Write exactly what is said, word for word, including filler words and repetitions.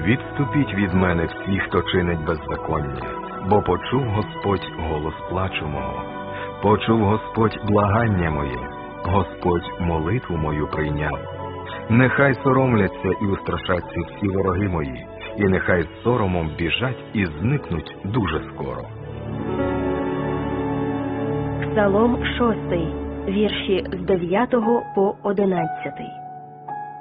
Відступіть від мене всі, хто чинить беззаконня, бо почув Господь голос плачу мого. Почув Господь благання моє, Господь молитву мою прийняв. Нехай соромляться і устрашаться всі вороги мої, і нехай з соромом біжать і зникнуть дуже скоро. Псалом шостий, вірші з дев'ятого по одинадцятий.